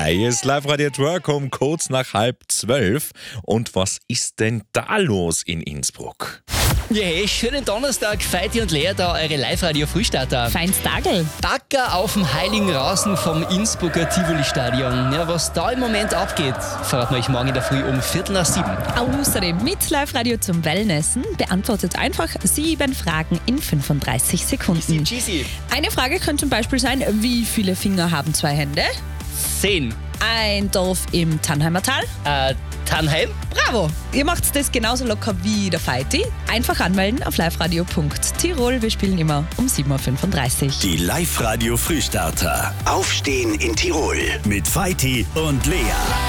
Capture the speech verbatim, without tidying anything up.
Hier ist Live-Radio Twerk um kurz nach halb zwölf. Und was ist denn da los in Innsbruck? Ja, hey, schönen Donnerstag, Feiti und Lea da, eure Live-Radio-Frühstarter. Feins Dagel. Backer auf dem Heiligen Rasen vom Innsbrucker Tivoli-Stadion. Ja, was da im Moment abgeht, verraten wir euch morgen in der Früh um Viertel nach sieben. Außerdem mit Live-Radio zum Wellnessen beantwortet einfach sieben Fragen in fünfunddreißig Sekunden. Easy cheesy. Eine Frage könnte zum Beispiel sein, wie viele Finger haben zwei Hände? Zehn. Ein Dorf im Tannheimer Tal? Äh, Tannheim? Bravo! Ihr macht das genauso locker wie der Feiti. Einfach anmelden auf liveradio punkt tirol. Wir spielen immer um sieben Uhr fünfunddreißig. Die Live-Radio Frühstarter. Aufstehen in Tirol mit Feiti und Lea.